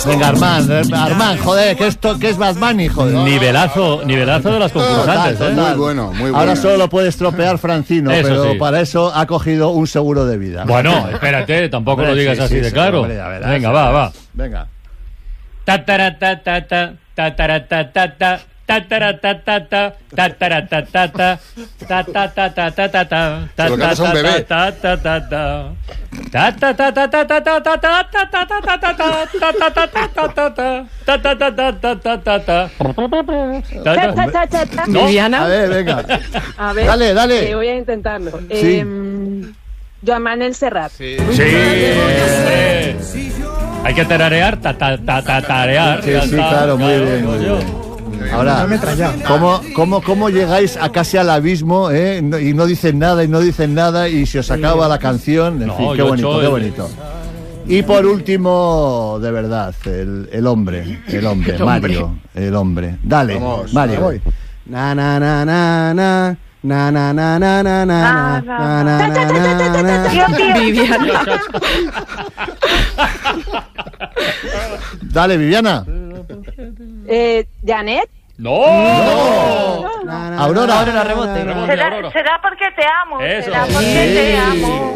Venga, Armand, joder, que es Bad Bunny, joder. Nivelazo de las concursantes, total. Muy bueno, muy bueno. Ahora solo lo puede estropear Francino, Eso pero sí. Para eso ha cogido un seguro de vida. Bueno, espérate, tampoco lo digas así de claro. Hombre, a ver, Venga, va. Venga. Tataratatata, tataratatata, tataratatata, tataratatata, tatatatatata, Se lo cantas a un bebé. Viviana. A ver, venga. A ver, Dale. voy a intentarlo. Sí. Joan Manuel Serrat. Sí. Hay que tararear, tarear. Sí, claro, muy bien. Ahora, ¿cómo llegáis a casi al abismo, y no dicen nada y se os acaba la canción? En fin, qué bonito. Y por último, de verdad, el hombre, Mario, el hombre. Dale, Vamos, Mario. voy. Na na na na na na na na na na na na na na na. Viviana. Dale, Viviana. Janet. ¡No! Aurora. Rebote. Será porque te amo. Eso. Será porque te amo.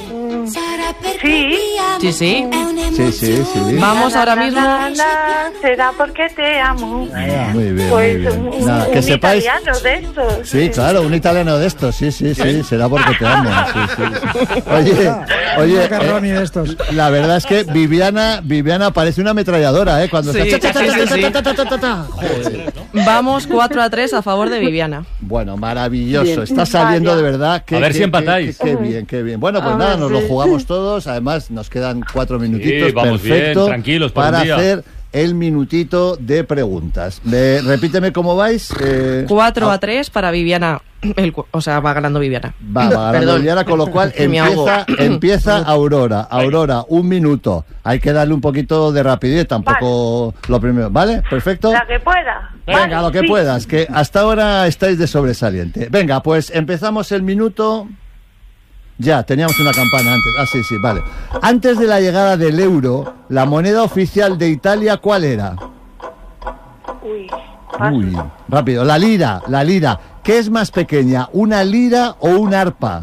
Sí. Sí. Sí. Vamos ahora mismo. Será porque te amo. Muy bien, Pues muy bien. un Nada, que sepáis. italiano de estos. Sí, claro, un italiano de estos, sí, será porque te amo. Sí. Oye, Carroni de estos. la verdad es que Viviana parece una ametralladora, cuando Sí, está... sí. Joder. Vamos 4-3 a favor de Viviana. Bueno, maravilloso, Bien. está saliendo Vaya. de verdad. A ver si empatáis. Qué bien. Bueno, pues nada, nos lo jugamos todos, además nos quedan 4 minutitos, Sí, vamos perfecto, bien, tranquilos por para un día. hacer el minutito de preguntas. Repíteme cómo vais. 4-3 para Viviana. Va ganando Viviana. Va ganando Perdón. Viviana, con lo cual Me ahogo. empieza Aurora, 1 minuto. Hay que darle un poquito de rapidez, tampoco lo primero, ¿vale? Perfecto. La que pueda. Venga, lo que Sí. puedas, que hasta ahora estáis de sobresaliente. Venga, pues empezamos el minuto. Ya, teníamos una campana antes. Sí, vale. Antes de la llegada del euro, la moneda oficial de Italia, ¿cuál era? Uy. Uy, rápido. La lira. ¿Qué es más pequeña, una lira o un arpa?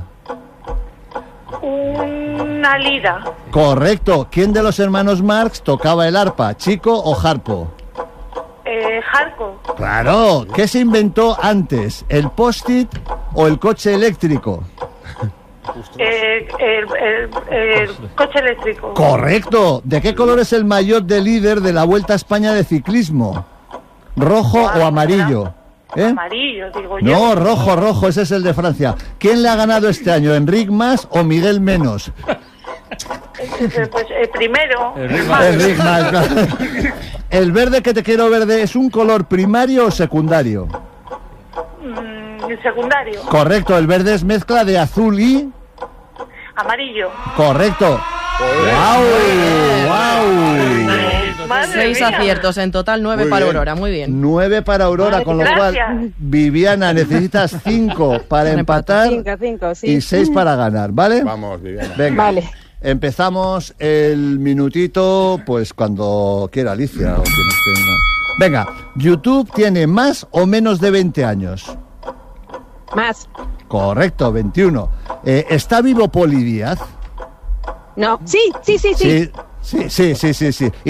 Una lira. Correcto. ¿Quién de los hermanos Marx tocaba el arpa, Chico o Harpo? Jarco. Claro. ¿Qué se inventó antes, el post-it o el coche eléctrico? El coche eléctrico. Correcto. ¿De qué color es el maillot de líder de la Vuelta a España de ciclismo? ¿Rojo o amarillo? Amarillo, digo yo. No, rojo, ese es el de Francia. ¿Quién le ha ganado este año, Enric Mas o Miguel Menos? Pues primero. Enric Mas, claro. ¿El verde que te quiero verde es un color primario o secundario? Secundario. Correcto, el verde es mezcla de azul y... Amarillo. Correcto. ¡Wow! Madre 6 mía. aciertos, en total 9 Muy para bien. Aurora, muy bien. 9 para Aurora, con lo cual, Gracias. Viviana, necesitas 5 para empatar 5, sí. y 6 para ganar, ¿vale? Vamos, Viviana. Venga, Vale. empezamos el minutito, pues cuando quiera Alicia. O quien esté, ¿no? Venga, ¿YouTube tiene más o menos de 20 años? Más. Correcto, 21. ¿Está vivo Poli Díaz? No. Sí. Sí.